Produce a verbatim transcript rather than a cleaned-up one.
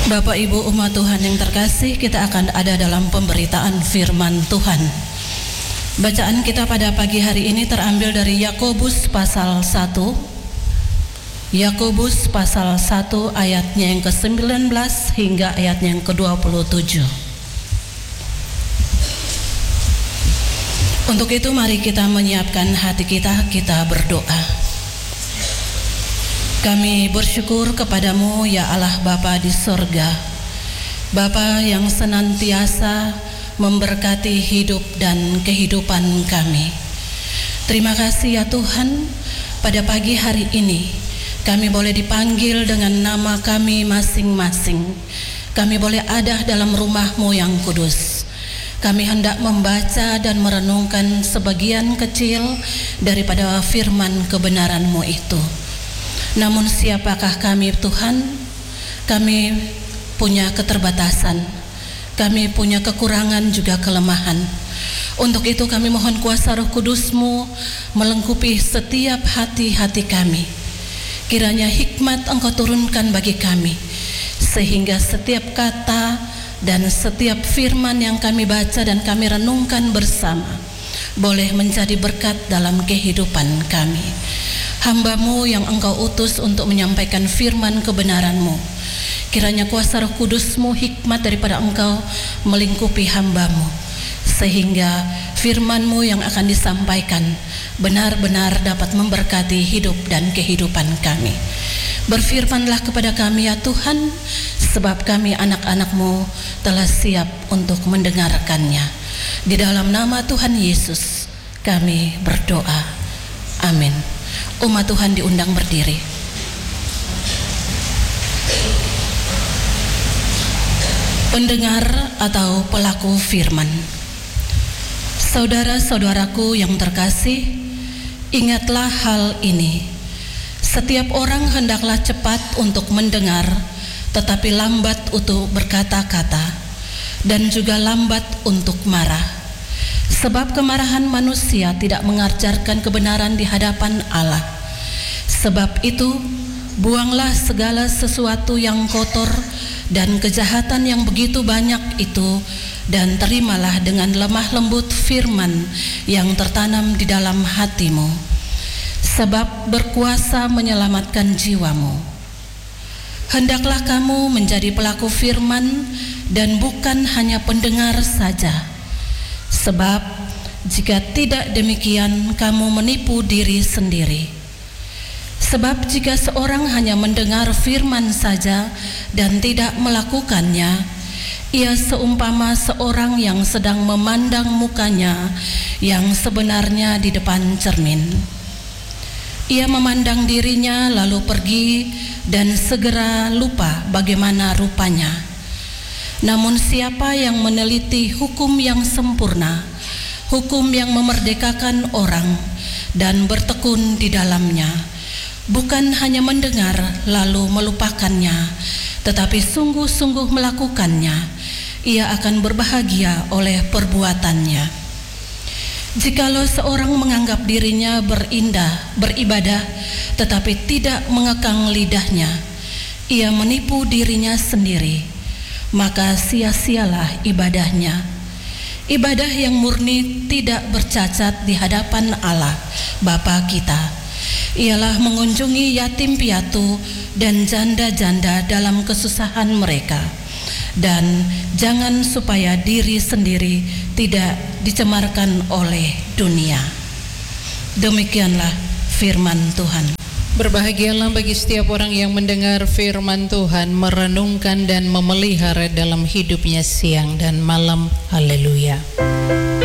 Bapak Ibu umat Tuhan yang terkasih, kita akan ada dalam pemberitaan firman Tuhan. Bacaan kita pada pagi hari ini terambil dari Yakobus pasal satu. Yakobus pasal satu ayatnya yang ke sembilan belas hingga ayatnya yang ke dua puluh tujuh. Untuk itu mari kita menyiapkan hati kita, kita berdoa. Kami bersyukur kepadamu ya Allah Bapa di sorga, Bapa yang senantiasa memberkati hidup dan kehidupan kami. Terima kasih ya Tuhan, pada pagi hari ini kami boleh dipanggil dengan nama kami masing-masing. Kami boleh ada dalam rumah-Mu yang kudus. Kami hendak membaca dan merenungkan sebagian kecil daripada firman kebenaran-Mu itu. Namun siapakah kami Tuhan? Kami punya keterbatasan, kami punya kekurangan juga kelemahan. Untuk itu kami mohon kuasa Roh Kudus-Mu melengkapi setiap hati-hati kami. Kiranya hikmat Engkau turunkan bagi kami, sehingga setiap kata dan setiap firman yang kami baca dan kami renungkan bersama boleh menjadi berkat dalam kehidupan kami. Hamba-Mu yang Engkau utus untuk menyampaikan firman kebenaran-Mu, kiranya kuasa Roh Kudus-Mu, hikmat daripada Engkau melingkupi hamba-Mu, sehingga firman-Mu yang akan disampaikan benar-benar dapat memberkati hidup dan kehidupan kami. Berfirmanlah kepada kami ya Tuhan, sebab kami anak-anak-Mu telah siap untuk mendengarkannya. Di dalam nama Tuhan Yesus kami berdoa, amin. Umat Tuhan diundang berdiri. Pendengar atau pelaku firman, saudara-saudaraku yang terkasih, ingatlah hal ini. Setiap orang hendaklah cepat untuk mendengar, tetapi lambat untuk berkata-kata, dan juga lambat untuk marah. Sebab kemarahan manusia tidak mengajarkan kebenaran di hadapan Allah. Sebab itu, buanglah segala sesuatu yang kotor dan kejahatan yang begitu banyak itu, dan terimalah dengan lemah lembut firman yang tertanam di dalam hatimu, sebab berkuasa menyelamatkan jiwamu. Hendaklah kamu menjadi pelaku firman dan bukan hanya pendengar saja. Sebab jika tidak demikian, kamu menipu diri sendiri. Sebab jika seorang hanya mendengar firman saja dan tidak melakukannya, ia seumpama seorang yang sedang memandang mukanya yang sebenarnya di depan cermin. Ia memandang dirinya lalu pergi dan segera lupa bagaimana rupanya. Namun siapa yang meneliti hukum yang sempurna, hukum yang memerdekakan orang dan bertekun di dalamnya, bukan hanya mendengar lalu melupakannya, tetapi sungguh-sungguh melakukannya, ia akan berbahagia oleh perbuatannya. Jikalau seorang menganggap dirinya berindah, beribadah, tetapi tidak mengekang lidahnya, ia menipu dirinya sendiri. Maka sia-sialah ibadahnya. Ibadah yang murni tidak bercacat di hadapan Allah Bapa kita ialah mengunjungi yatim piatu dan janda-janda dalam kesusahan mereka, dan jangan supaya diri sendiri tidak dicemarkan oleh dunia. Demikianlah firman Tuhan. Berbahagialah bagi setiap orang yang mendengar firman Tuhan, merenungkan dan memelihara dalam hidupnya siang dan malam. Haleluya.